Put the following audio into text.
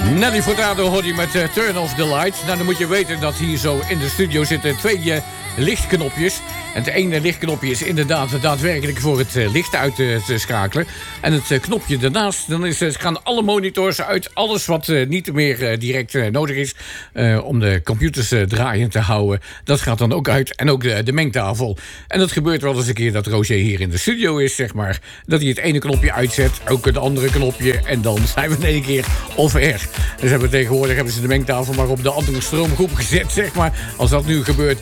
Nelly Furtado hoort je met Turn Off the Lights. Nou, dan moet je weten dat hier zo in de studio zitten twee lichtknopjes. En het ene lichtknopje is inderdaad daadwerkelijk voor het licht uit te schakelen. En het knopje daarnaast, dan gaan alle monitors uit. Alles wat niet meer direct nodig is om de computers draaiend te houden. Dat gaat dan ook uit. En ook de mengtafel. En dat gebeurt wel eens een keer dat Roger hier in de studio is, zeg maar. Dat hij het ene knopje uitzet, ook het andere knopje. En dan zijn we in één keer off-air. Dus tegenwoordig hebben ze de mengtafel maar op de andere stroomgroep gezet, zeg maar. Als dat nu gebeurt,